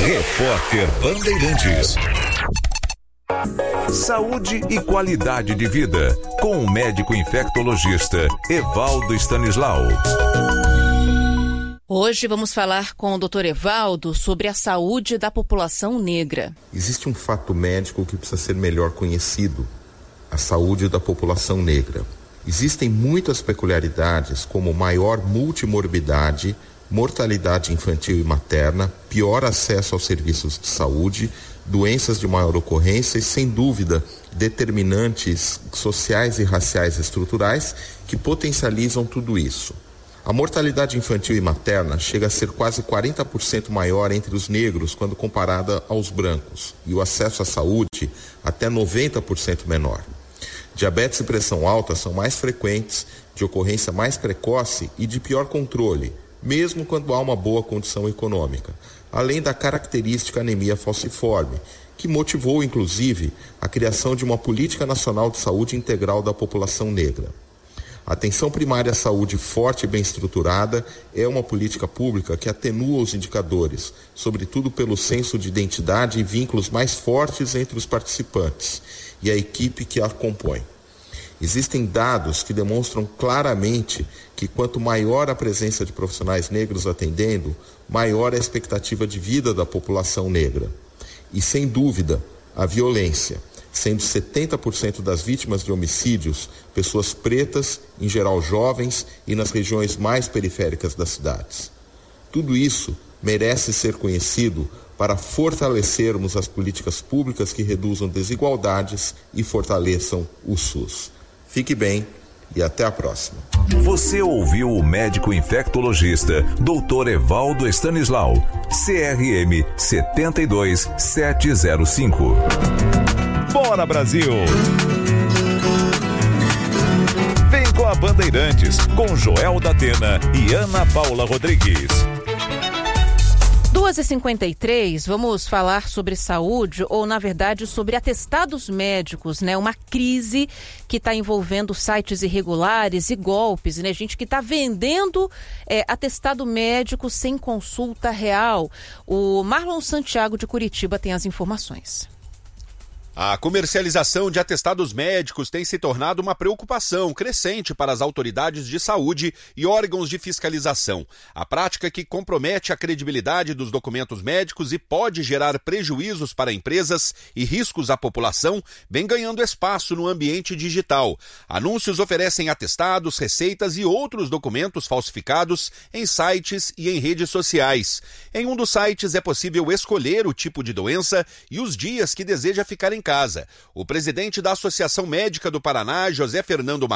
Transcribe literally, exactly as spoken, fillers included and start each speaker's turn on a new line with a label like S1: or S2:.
S1: Repórter Bandeirantes. Saúde e qualidade de vida, com o médico infectologista Evaldo Stanislau.
S2: Hoje vamos falar com o doutor Evaldo sobre a saúde da população negra.
S3: Existe um fato médico que precisa ser melhor conhecido: a saúde da população negra. Existem muitas peculiaridades, como maior multimorbidade, mortalidade infantil e materna, pior acesso aos serviços de saúde, doenças de maior ocorrência e, sem dúvida, determinantes sociais e raciais estruturais que potencializam tudo isso. A mortalidade infantil e materna chega a ser quase quarenta por cento maior entre os negros quando comparada aos brancos, e o acesso à saúde até noventa por cento menor. Diabetes e pressão alta são mais frequentes, de ocorrência mais precoce e de pior controle, mesmo quando há uma boa condição econômica, além da característica anemia falciforme, que motivou, inclusive, a criação de uma política nacional de saúde integral da população negra. A atenção primária à saúde forte e bem estruturada é uma política pública que atenua os indicadores, sobretudo pelo senso de identidade e vínculos mais fortes entre os participantes e a equipe que a compõe. Existem dados que demonstram claramente que quanto maior a presença de profissionais negros atendendo, maior é a expectativa de vida da população negra. E, sem dúvida, a violência, sendo setenta por cento das vítimas de homicídios pessoas pretas, em geral jovens e nas regiões mais periféricas das cidades. Tudo isso merece ser conhecido para fortalecermos as políticas públicas que reduzam desigualdades e fortaleçam o SUS. Fique bem e até a próxima.
S1: Você ouviu o médico infectologista doutor Evaldo Stanislau, C R M sete dois sete zero cinco.
S4: Bora, Brasil! Vem com a Bandeirantes, com Joel da Atena e Ana Paula Rodrigues.
S2: duas e cinquenta e três, vamos falar sobre saúde, ou na verdade sobre atestados médicos, né? Uma crise que está envolvendo sites irregulares e golpes, né? Gente que está vendendo é, atestado médico sem consulta real. O Marlon Santiago de Curitiba tem as informações.
S5: A comercialização de atestados médicos tem se tornado uma preocupação crescente para as autoridades de saúde e órgãos de fiscalização. A prática que compromete a credibilidade dos documentos médicos e pode gerar prejuízos para empresas e riscos à população vem ganhando espaço no ambiente digital. Anúncios oferecem atestados, receitas e outros documentos falsificados em sites e em redes sociais. Em um dos sites é possível escolher o tipo de doença e os dias que deseja ficar em casa. O presidente da Associação Médica do Paraná, José Fernando